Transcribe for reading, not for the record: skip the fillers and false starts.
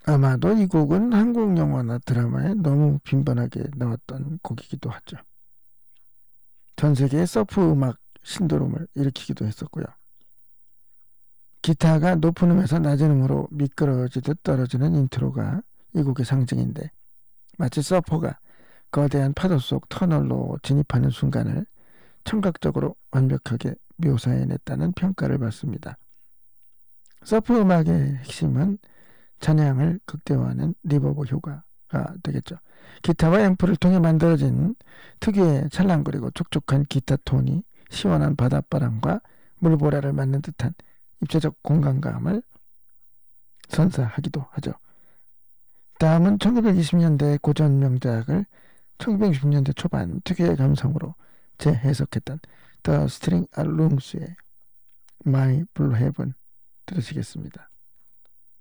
아마도 이 곡은 한국 영화나 드라마에 너무 빈번하게 나왔던 곡이기도 하죠. 전 세계의 서프 음악 신도림을 일으키기도 했었고요. 기타가 높은 음에서 낮은 음으로 미끄러지듯 떨어지는 인트로가 이 곡의 상징인데, 마치 서퍼가 거대한 파도 속 터널로 진입하는 순간을 청각적으로 완벽하게 묘사해냈다는 평가를 받습니다. 서프 음악의 핵심은 잔향을 극대화하는 리버브 효과가 되겠죠. 기타와 앰프를 통해 만들어진 특유의 찰랑거리고 촉촉한 기타 톤이 시원한 바닷바람과 물보라를 맞는 듯한 입체적 공간감을 선사하기도 하죠. 다음은 1920년대 고전 명작을 1960년대 초반 특유의 감성으로 재해석했던 The String Allongs의 My Blue Heaven 들으시겠습니다.